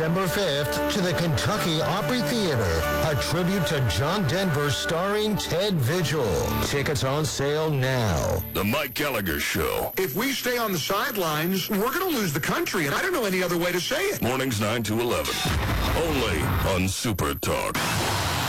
December 5th to the Kentucky Opry Theater, a tribute to John Denver starring Ted Vigil. Tickets on sale now. The Mike Gallagher Show. If we stay on the sidelines, we're going to lose the country, and I don't know any other way to say it. Mornings 9 to 11. Only on Super Talk.